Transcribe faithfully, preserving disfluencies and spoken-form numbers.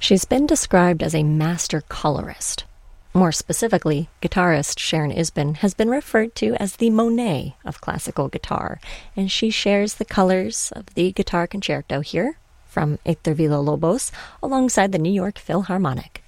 She's been described as a master colorist. More specifically, guitarist Sharon Isbin has been referred to as the Monet of classical guitar, and she shares the colors of the guitar concerto here from Héctor Villa-Lobos alongside the New York Philharmonic.